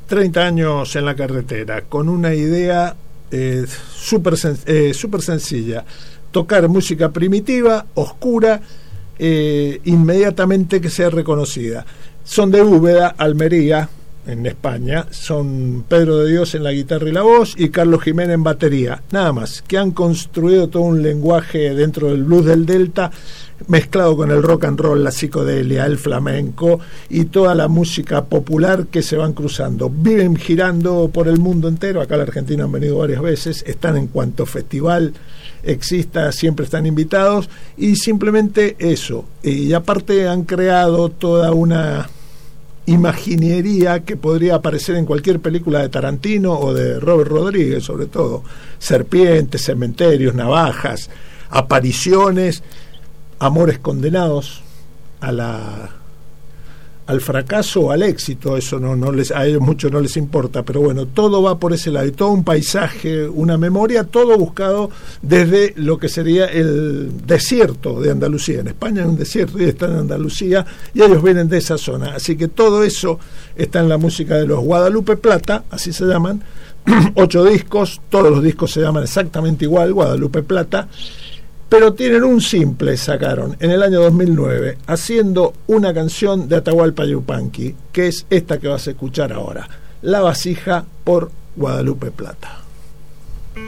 30 años en la carretera, con una idea súper sencilla: tocar música primitiva, oscura, inmediatamente que sea reconocida. Son de Úbeda, Almería, en España. Son Pedro de Dios en la guitarra y la voz y Carlos Jiménez en batería, nada más, que han construido todo un lenguaje dentro del blues del Delta, mezclado con el rock and roll, la psicodelia, el flamenco y toda la música popular que se van cruzando. Viven girando por el mundo entero. Acá a la Argentina han venido varias veces, están en cuanto festival exista, siempre están invitados, y simplemente eso. Y aparte han creado toda una imaginería que podría aparecer en cualquier película de Tarantino o de Robert Rodríguez, sobre todo. Serpientes, cementerios, navajas, apariciones, amores condenados al fracaso o al éxito. Eso no les, a ellos mucho no les importa, pero bueno, todo va por ese lado, y todo un paisaje, una memoria, todo buscado desde lo que sería el desierto de Andalucía. En España hay un desierto y está en Andalucía, y ellos vienen de esa zona, así que todo eso está en la música de los Guadalupe Plata, así se llaman. 8 discos, todos los discos se llaman exactamente igual, Guadalupe Plata, pero tienen un simple, sacaron en el año 2009, haciendo una canción de Atahualpa Yupanqui, que es esta que vas a escuchar ahora, La Vasija, por Guadalupe Plata.